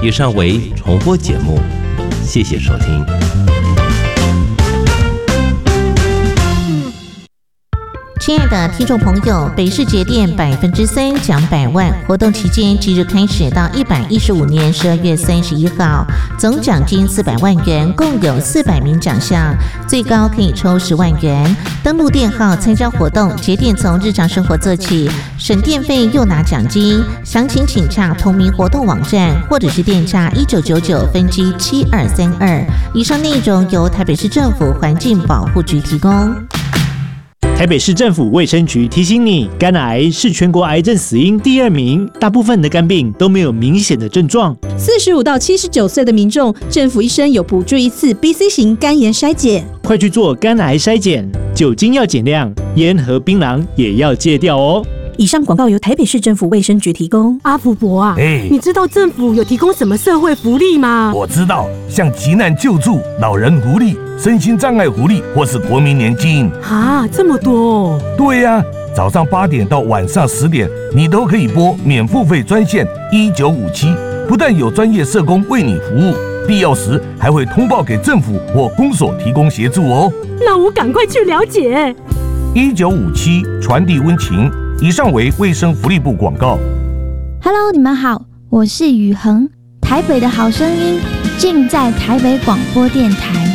以上为重播节目，谢谢收听。 亲爱的听众朋友，北市节电3%奖100万活动期间即日开始到115年12月31号，总奖金400万元，共有400名奖项，最高可以抽10万元。登录电号参加活动，节电从日常生活做起，省电费又拿奖金。详情请洽同名活动网站，或者是电洽1999分机7232。以上内容由台北市政府环境保护局提供。 台北市政府卫生局提醒你，肝癌是全国癌症死因第2名，大部分的肝病都没有明显的症状。 45到79岁的民众，政府医生有补助1次 BC 型肝炎筛检， 快去做肝癌筛检，酒精要减量，烟和槟榔也要戒掉哦。 以上广告由台北市政府卫生局提供。 阿福伯啊，你知道政府有提供什么社会福利吗？ 我知道，像急难救助、老人福利、身心障碍福利，或是国民年金。 啊，这么多哦！ 对呀，早上8点到晚上10点，你都可以拨免付费专线1957，不但有专业社工为你服务，必要时还会通报给政府或公所提供协助哦。 那我赶快去了解。 1957传递温情。以上为卫生福利部广告。 Hello， 你们好，我是宇恒，台北的好声音尽在台北广播电台。